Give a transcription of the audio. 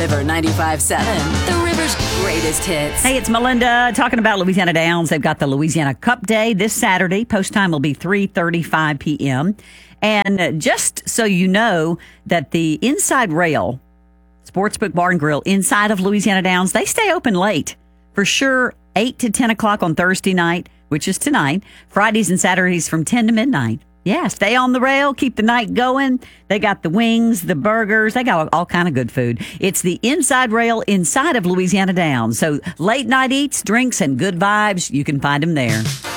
River 95.7, the River's greatest hits. Hey, it's Melinda talking about Louisiana Downs. They've got the Louisiana Cup Day this Saturday. Post time will be 3:35 p.m. And just so you know that the Inside Rail Sportsbook Bar and Grill inside of Louisiana Downs, they stay open late. For sure, 8 to 10 o'clock on Thursday night, which is tonight. Fridays and Saturdays from 10 to midnight. Yeah, stay on the rail, keep the night going. They got the wings, the burgers. They got all kind of good food. It's the Inside Rail inside of Louisiana Downs. So late night eats, drinks, and good vibes, you can find them there.